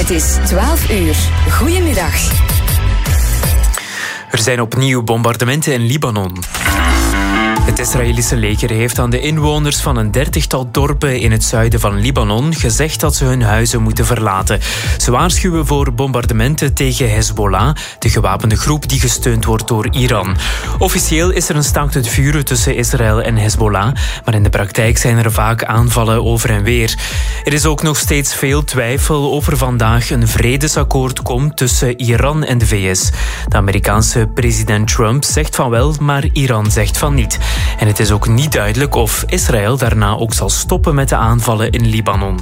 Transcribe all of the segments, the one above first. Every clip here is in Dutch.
Het is 12 uur. Goedemiddag. Er zijn opnieuw bombardementen in Libanon. Het Israëlische leger heeft aan de inwoners van een 30-tal dorpen in het zuiden van Libanon gezegd dat ze hun huizen moeten verlaten. Ze waarschuwen voor bombardementen tegen Hezbollah, de gewapende groep die gesteund wordt door Iran. Officieel is er een staakt het vuren tussen Israël en Hezbollah, maar in de praktijk zijn er vaak aanvallen over en weer. Er is ook nog steeds veel twijfel of er vandaag een vredesakkoord komt tussen Iran en de VS. De Amerikaanse president Trump zegt van wel, maar Iran zegt van niet. En het is ook niet duidelijk of Israël daarna ook zal stoppen met de aanvallen in Libanon.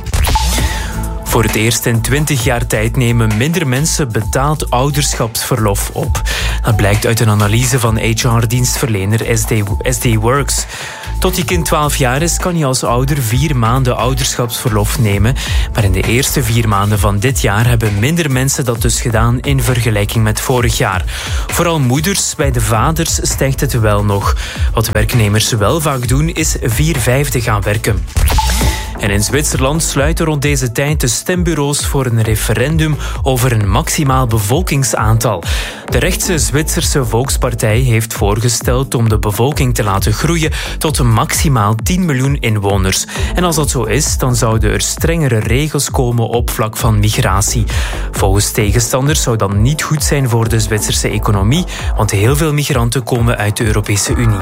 Voor het eerst in 20 jaar tijd nemen minder mensen betaald ouderschapsverlof op. Dat blijkt uit een analyse van HR-dienstverlener SD Works. Tot je kind 12 jaar is, kan je als ouder 4 maanden ouderschapsverlof nemen. Maar in de eerste 4 maanden van dit jaar hebben minder mensen dat dus gedaan in vergelijking met vorig jaar. Vooral moeders, bij de vaders stijgt het wel nog. Wat werknemers wel vaak doen, is 4/5 gaan werken. En in Zwitserland sluiten rond deze tijd de stembureaus voor een referendum over een maximaal bevolkingsaantal. De rechtse Zwitserse Volkspartij heeft voorgesteld om de bevolking te laten groeien tot maximaal 10 miljoen inwoners. En als dat zo is, dan zouden er strengere regels komen op vlak van migratie. Volgens tegenstanders zou dat niet goed zijn voor de Zwitserse economie, want heel veel migranten komen uit de Europese Unie.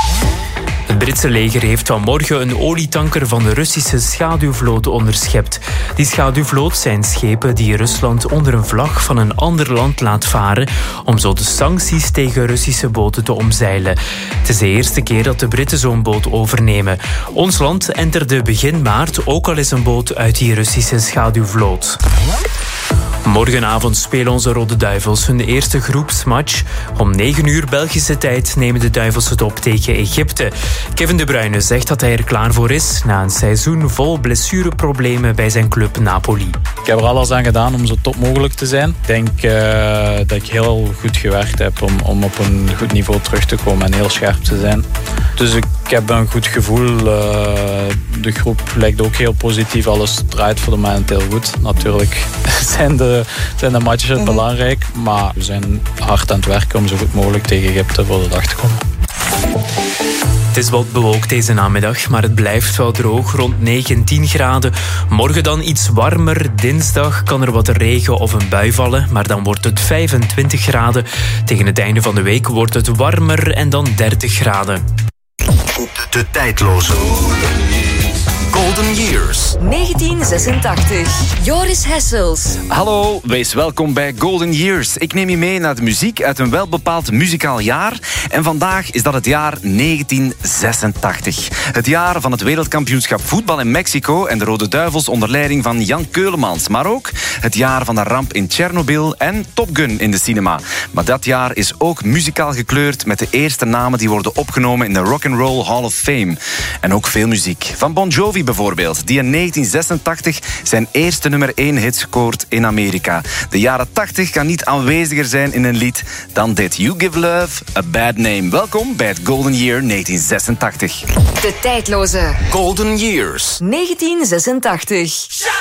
Het Britse leger heeft vanmorgen een olietanker van de Russische schaduwvloot onderschept. Die schaduwvloot zijn schepen die Rusland onder een vlag van een ander land laat varen om zo de sancties tegen Russische boten te omzeilen. Het is de eerste keer dat de Britten zo'n boot overnemen. Ons land enterde begin maart ook al eens een boot uit die Russische schaduwvloot. Morgenavond spelen onze Rode Duivels hun eerste groepsmatch. Om 9 uur Belgische tijd nemen de Duivels het op tegen Egypte. Kevin De Bruyne zegt dat hij er klaar voor is na een seizoen vol blessureproblemen bij zijn club Napoli. Ik heb er alles aan gedaan om zo top mogelijk te zijn. Ik denk dat ik heel goed gewerkt heb om op een goed niveau terug te komen en heel scherp te zijn. Dus ik heb een goed gevoel. De groep lijkt ook heel positief. Alles draait voor de moment heel goed. Natuurlijk zijn de matches belangrijk. Maar we zijn hard aan het werken om zo goed mogelijk tegen Egypte voor de dag te komen. Het is wat bewolkt deze namiddag, maar het blijft wel droog, rond 9 en 10 graden. Morgen dan iets warmer. Dinsdag kan er wat regen of een bui vallen, maar dan wordt het 25 graden. Tegen het einde van de week wordt het warmer en dan 30 graden. De tijdloze Golden Years. 1986. Joris Hessels. Hallo, wees welkom bij Golden Years. Ik neem je mee naar de muziek uit een welbepaald muzikaal jaar. En vandaag is dat het jaar 1986. Het jaar van het wereldkampioenschap voetbal in Mexico en de Rode Duivels onder leiding van Jan Keulemans. Maar ook het jaar van de ramp in Tsjernobyl en Top Gun in de cinema. Maar dat jaar is ook muzikaal gekleurd met de eerste namen die worden opgenomen in de Rock and Roll Hall of Fame. En ook veel muziek. Van Bon Jovi bijvoorbeeld, die in 1986 zijn eerste nummer 1 hit scoort in Amerika. De jaren 80 kan niet aanweziger zijn in een lied dan dit. You Give Love a Bad Name. Welkom bij het Golden Year 1986. De tijdloze Golden Years. 1986.